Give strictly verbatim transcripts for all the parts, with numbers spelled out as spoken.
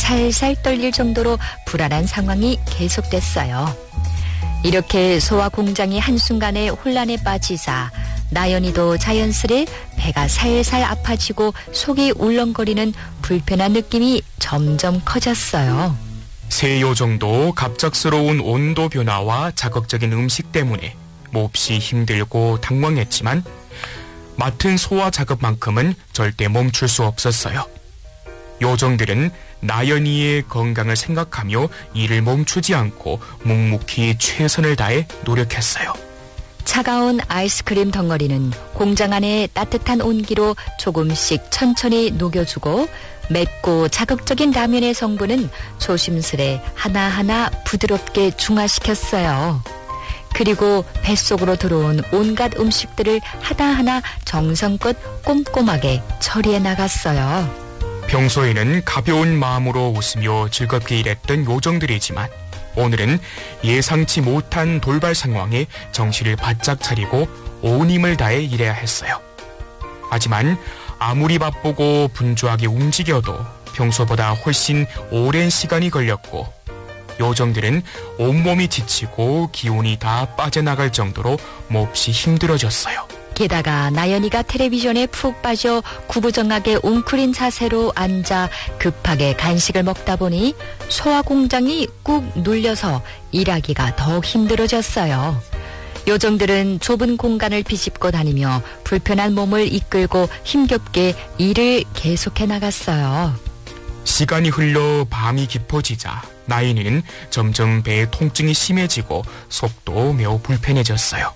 살살 떨릴 정도로 불안한 상황이 계속됐어요. 이렇게 소화 공장이 한순간에 혼란에 빠지자 나연이도 자연스레 배가 살살 아파지고 속이 울렁거리는 불편한 느낌이 점점 커졌어요. 세 요정도 갑작스러운 온도 변화와 자극적인 음식 때문에 몹시 힘들고 당황했지만 맡은 소화 작업만큼은 절대 멈출 수 없었어요. 요정들은 나연이의 건강을 생각하며 일을 멈추지 않고 묵묵히 최선을 다해 노력했어요. 차가운 아이스크림 덩어리는 공장 안의 따뜻한 온기로 조금씩 천천히 녹여주고 맵고 자극적인 라면의 성분은 조심스레 하나하나 부드럽게 중화시켰어요. 그리고 뱃속으로 들어온 온갖 음식들을 하나하나 정성껏 꼼꼼하게 처리해 나갔어요. 평소에는 가벼운 마음으로 웃으며 즐겁게 일했던 요정들이지만 오늘은 예상치 못한 돌발 상황에 정신을 바짝 차리고 온 힘을 다해 일해야 했어요. 하지만 아무리 바쁘고 분주하게 움직여도 평소보다 훨씬 오랜 시간이 걸렸고 요정들은 온몸이 지치고 기운이 다 빠져나갈 정도로 몹시 힘들어졌어요. 게다가 나연이가 텔레비전에 푹 빠져 구부정하게 웅크린 자세로 앉아 급하게 간식을 먹다 보니 소화 공장이 꾹 눌려서 일하기가 더욱 힘들어졌어요. 요정들은 좁은 공간을 비집고 다니며 불편한 몸을 이끌고 힘겹게 일을 계속해 나갔어요. 시간이 흘러 밤이 깊어지자 나연이는 점점 배의 통증이 심해지고 속도 매우 불편해졌어요.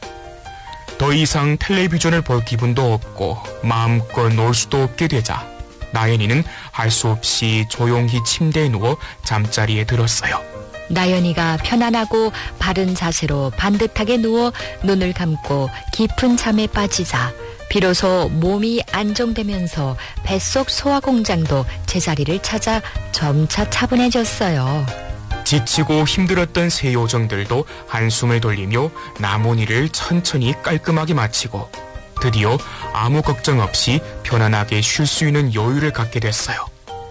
더 이상 텔레비전을 볼 기분도 없고 마음껏 놀 수도 없게 되자 나연이는 할 수 없이 조용히 침대에 누워 잠자리에 들었어요. 나연이가 편안하고 바른 자세로 반듯하게 누워 눈을 감고 깊은 잠에 빠지자 비로소 몸이 안정되면서 뱃속 소화 공장도 제자리를 찾아 점차 차분해졌어요. 지치고 힘들었던 새 요정들도 한숨을 돌리며 남은 일을 천천히 깔끔하게 마치고 드디어 아무 걱정 없이 편안하게 쉴 수 있는 여유를 갖게 됐어요.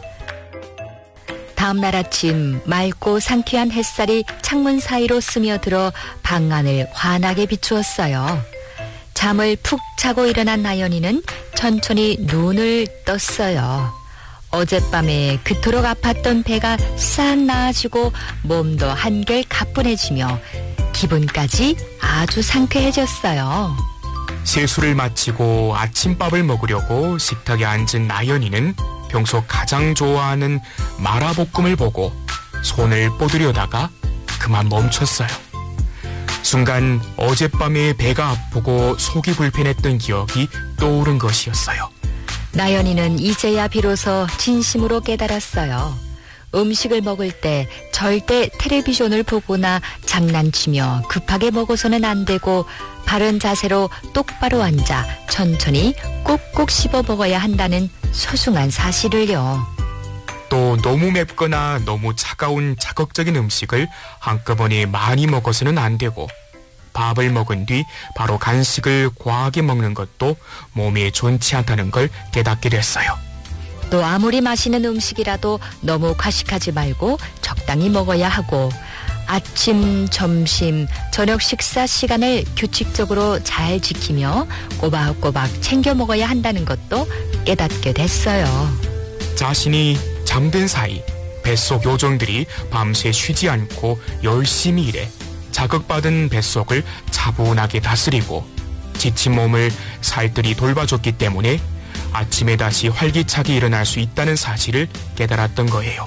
다음 날 아침 맑고 상쾌한 햇살이 창문 사이로 스며들어 방 안을 환하게 비추었어요. 잠을 푹 자고 일어난 나연이는 천천히 눈을 떴어요. 어젯밤에 그토록 아팠던 배가 싹 나아지고 몸도 한결 가뿐해지며 기분까지 아주 상쾌해졌어요. 세수를 마치고 아침밥을 먹으려고 식탁에 앉은 나연이는 평소 가장 좋아하는 마라볶음을 보고 손을 뻗으려다가 그만 멈췄어요. 순간 어젯밤에 배가 아프고 속이 불편했던 기억이 떠오른 것이었어요. 나연이는 이제야 비로소 진심으로 깨달았어요. 음식을 먹을 때 절대 텔레비전을 보거나 장난치며 급하게 먹어서는 안 되고 바른 자세로 똑바로 앉아 천천히 꼭꼭 씹어 먹어야 한다는 소중한 사실을요. 또 너무 맵거나 너무 차가운 자극적인 음식을 한꺼번에 많이 먹어서는 안 되고 밥을 먹은 뒤 바로 간식을 과하게 먹는 것도 몸에 좋지 않다는 걸 깨닫게 됐어요. 또 아무리 맛있는 음식이라도 너무 과식하지 말고 적당히 먹어야 하고 아침, 점심, 저녁 식사 시간을 규칙적으로 잘 지키며 꼬박꼬박 챙겨 먹어야 한다는 것도 깨닫게 됐어요. 자신이 잠든 사이 뱃속 요정들이 밤새 쉬지 않고 열심히 일해 자극받은 뱃속을 차분하게 다스리고 지친 몸을 살뜰히 돌봐줬기 때문에 아침에 다시 활기차게 일어날 수 있다는 사실을 깨달았던 거예요.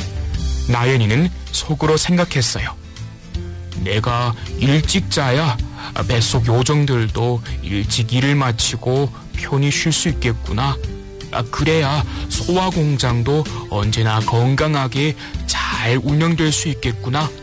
나연이는 속으로 생각했어요. 내가 일찍 자야 뱃속 요정들도 일찍 일을 마치고 편히 쉴 수 있겠구나. 그래야 소화 공장도 언제나 건강하게 잘 운영될 수 있겠구나.